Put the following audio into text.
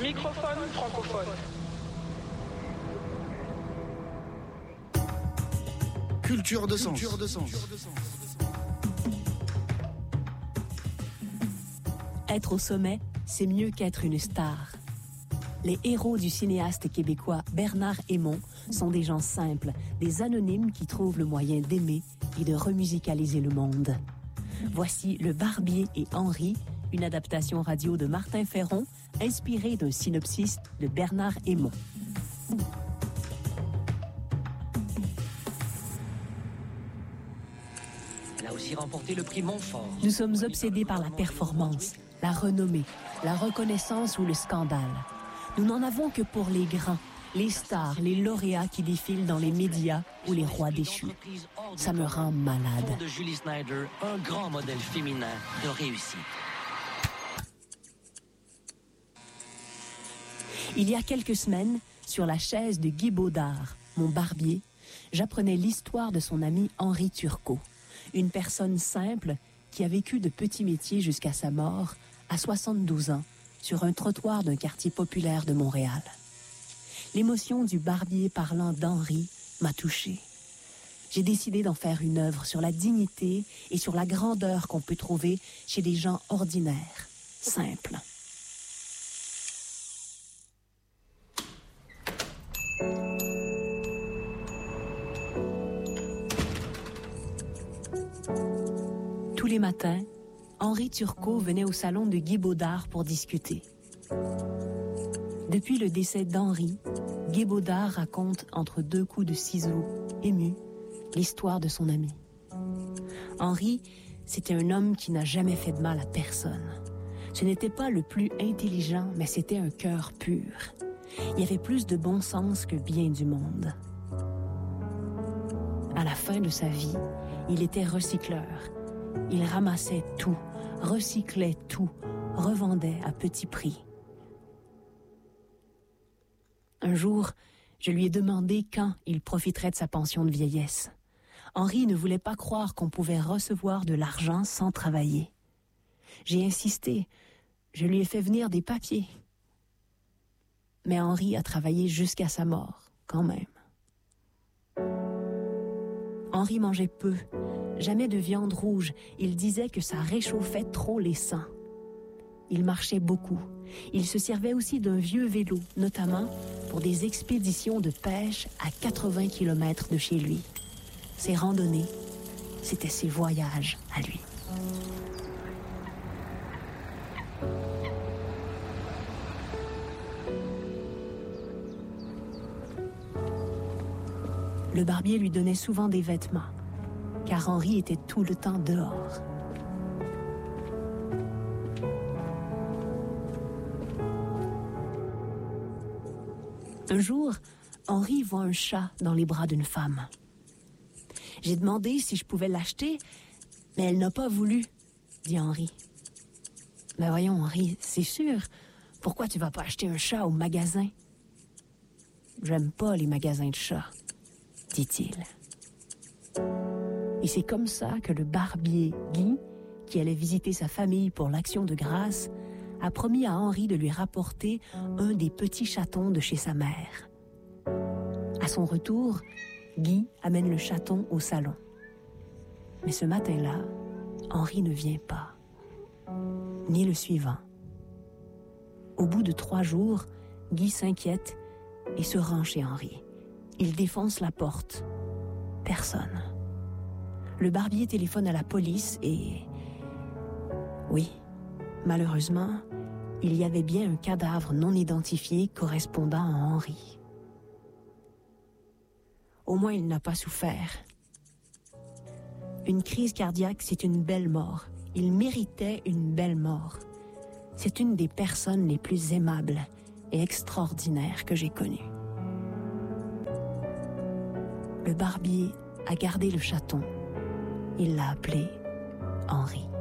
Microphone francophone. Culture de sens. Être au sommet, c'est mieux qu'être une star. Les héros du cinéaste québécois Bernard Hémon sont des gens simples, des anonymes qui trouvent le moyen d'aimer et de remusicaliser le monde. Voici Le Barbier et Henri, une adaptation radio de Martin Ferron, inspirée d'un synopsis de Bernard Hémon. Elle a aussi remporté le prix Montfort. Nous sommes obsédés par la performance, la renommée, la reconnaissance ou le scandale. Nous n'en avons que pour les grands, les stars, les lauréats qui défilent dans les médias ou les rois déchus. Ça me rend malade. De Julie Snyder, un grand modèle féminin de réussite. Il y a quelques semaines, sur la chaise de Guy Baudard, mon barbier, j'apprenais l'histoire de son ami Henri Turcot, une personne simple qui a vécu de petits métiers jusqu'à sa mort, à 72 ans, sur un trottoir d'un quartier populaire de Montréal. L'émotion du barbier parlant d'Henri m'a touchée. J'ai décidé d'en faire une œuvre sur la dignité et sur la grandeur qu'on peut trouver chez des gens ordinaires, simples. Tous les matins, Henri Turcot venait au salon de Guy Baudard pour discuter. Depuis le décès d'Henri, Guy Baudard raconte entre deux coups de ciseaux, ému, l'histoire de son ami. Henri, c'était un homme qui n'a jamais fait de mal à personne. Ce n'était pas le plus intelligent, mais c'était un cœur pur. Il y avait plus de bon sens que bien du monde. À la fin de sa vie, il était recycleur. Il ramassait tout, recyclait tout, revendait à petit prix. Un jour, je lui ai demandé quand il profiterait de sa pension de vieillesse. Henri ne voulait pas croire qu'on pouvait recevoir de l'argent sans travailler. J'ai insisté, je lui ai fait venir des papiers. Mais Henri a travaillé jusqu'à sa mort, quand même. Henri mangeait peu, jamais de viande rouge. Il disait que ça réchauffait trop les sangs. Il marchait beaucoup. Il se servait aussi d'un vieux vélo, notamment pour des expéditions de pêche à 80 km de chez lui. Ses randonnées, c'était ses voyages à lui. Le barbier lui donnait souvent des vêtements, car Henri était tout le temps dehors. Un jour, Henri voit un chat dans les bras d'une femme. J'ai demandé si je pouvais l'acheter, mais elle n'a pas voulu, dit Henri. Mais voyons, Henri, c'est sûr. Pourquoi tu vas pas acheter un chat au magasin? J'aime pas les magasins de chats, dit-il. Et c'est comme ça que le barbier Guy, qui allait visiter sa famille pour l'Action de grâce, a promis à Henri de lui rapporter un des petits chatons de chez sa mère. À son retour, Guy amène le chaton au salon. Mais ce matin-là, Henri ne vient pas, ni le suivant. Au bout de 3 jours, Guy s'inquiète et se rend chez Henri. Il défonce la porte. Personne. Le barbier téléphone à la police et... Oui, malheureusement, il y avait bien un cadavre non identifié correspondant à Henri. Au moins, il n'a pas souffert. Une crise cardiaque, c'est une belle mort. Il méritait une belle mort. C'est une des personnes les plus aimables et extraordinaires que j'ai connues. Le barbier a gardé le chaton. Il l'a appelé Henri.